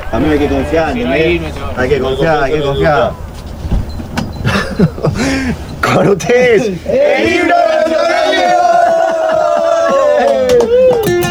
A mí hay que confiar, Si ¿no? no hay, no se Hay que confiar, hay que confiar. Con ustedes, el libro de los